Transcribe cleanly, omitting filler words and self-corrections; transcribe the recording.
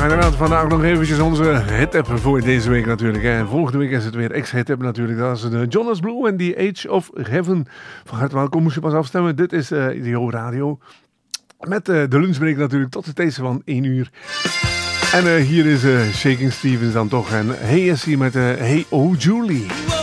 inderdaad, vandaag nog eventjes onze hit-app voor deze week natuurlijk. En volgende week is het weer ex-hit-app natuurlijk. Dat is de Jonas Blue en The Age of Heaven. Van harte welkom, moest je pas afstemmen. Dit is IDO Radio. Met de lunchbreak natuurlijk tot de deze van 1 uur. En hier is Shaking Stevens dan toch. En hij is hier met Hey Oh Julie.